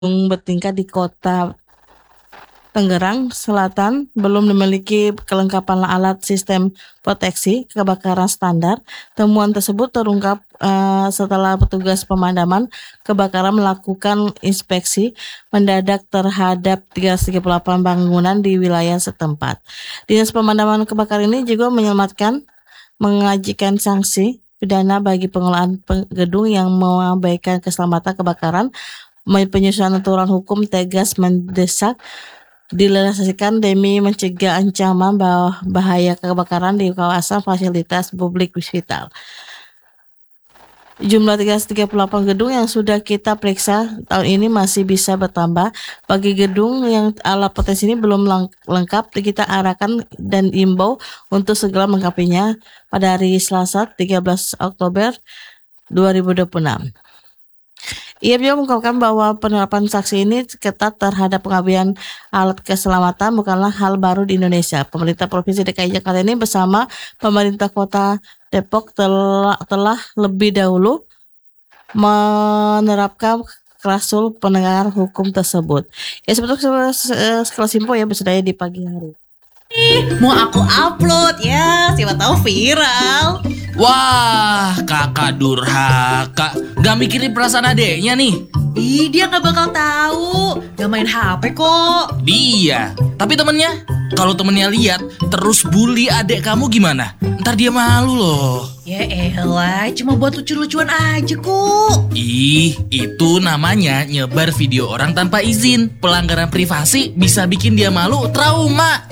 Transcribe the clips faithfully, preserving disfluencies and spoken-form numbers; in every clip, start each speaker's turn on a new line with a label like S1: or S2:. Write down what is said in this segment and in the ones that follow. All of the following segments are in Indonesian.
S1: gedung bertingkat di Kota Tangerang Selatan belum memiliki kelengkapan alat sistem proteksi kebakaran standar. Temuan tersebut terungkap uh, setelah petugas pemadaman kebakaran melakukan inspeksi mendadak terhadap tiga ratus tiga puluh delapan bangunan di wilayah setempat. Dinas Pemadaman Kebakaran ini juga menyelamatkan mengajukan sanksi pidana bagi pengelolaan gedung yang mengabaikan keselamatan kebakaran. Penyusunan aturan hukum tegas mendesak direalisasikan demi mencegah ancaman bahaya kebakaran di kawasan fasilitas publik vital. Jumlah tiga ratus tiga puluh delapan gedung yang sudah kita periksa tahun ini masih bisa bertambah. Bagi gedung yang alat potensi ini belum lengkap, kita arahkan dan imbau untuk segera melengkapinya pada hari Selasa tiga belas Oktober dua ribu dua puluh enam. Ia juga mengungkapkan bahwa penerapan sanksi ini ketat terhadap pengabaian alat keselamatan bukanlah hal baru di Indonesia. Pemerintah Provinsi D K I Jakarta ini bersama pemerintah Kota Depok telah, telah lebih dahulu menerapkan klausul penegakan hukum tersebut. Ya seperti sekelas info ya bersedia di pagi hari.
S2: Mau aku upload ya, siapa tahu viral.
S3: Wah, kakak durhaka, gak mikirin perasaan adeknya nih.
S2: Ih, dia gak bakal tahu, gak main H P kok.
S3: Dia, tapi temennya, kalau temennya lihat terus bully adek kamu gimana? Ntar dia malu loh.
S2: Ya elah, cuma buat lucu-lucuan aja kok.
S3: Ih, itu namanya nyebar video orang tanpa izin. Pelanggaran privasi bisa bikin dia malu, trauma.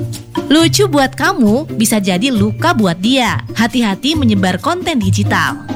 S4: Lucu buat kamu bisa jadi luka buat dia. Hati-hati menyebar konten digital.